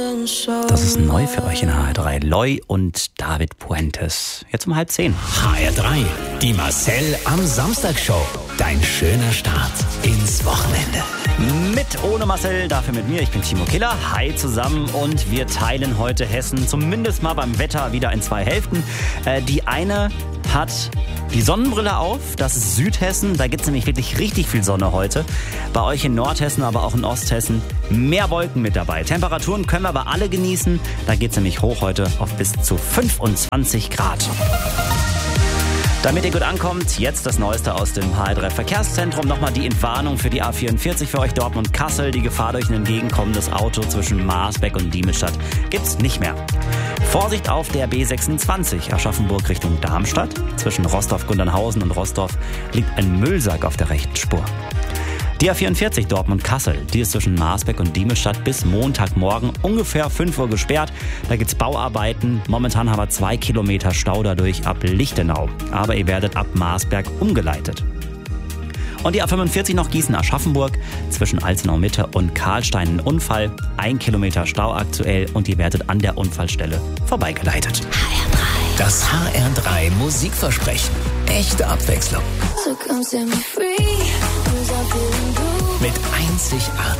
Das ist neu für euch in HR3. Loy und David Puentes. Jetzt um 9:30. HR3, die Marcel am Samstag-Show. Dein schöner Start ins Wochenende. Mit ohne Marcel, dafür mit mir. Ich bin Timo Killer. Hi zusammen und wir teilen heute Hessen zumindest mal beim Wetter wieder in 2 Hälften. Die eine hat die Sonnenbrille auf, das ist Südhessen. Da gibt es nämlich wirklich richtig viel Sonne heute. Bei euch in Nordhessen, aber auch in Osthessen mehr Wolken mit dabei. Temperaturen können wir aber alle genießen. Da geht es nämlich hoch heute auf bis zu 25 Grad. Damit ihr gut ankommt, jetzt das Neueste aus dem HR3 Verkehrszentrum. Nochmal die Entwarnung für die A44 für euch Dortmund-Kassel. Die Gefahr durch ein entgegenkommendes Auto zwischen Marsberg und Diemelstadt gibt's nicht mehr. Vorsicht auf der B26 Aschaffenburg Richtung Darmstadt. Zwischen Rostorf-Gundenhausen und Rostorf liegt ein Müllsack auf der rechten Spur. Die A44 Dortmund-Kassel, die ist zwischen Marsberg und Diemelstadt bis Montagmorgen ungefähr 5 Uhr gesperrt. Da gibt's Bauarbeiten. Momentan haben wir 2 Kilometer Stau dadurch ab Lichtenau. Aber ihr werdet ab Marsberg umgeleitet. Und die A45 noch Gießen-Aschaffenburg, zwischen Alzenau-Mitte und Karlstein ein Unfall. 1 Kilometer Stau aktuell und ihr werdet an der Unfallstelle vorbeigeleitet. HR3. Das HR3 Musikversprechen. Echte Abwechslung. So come set me free. 'Cause I'm feeling blue. Mit einzigartigen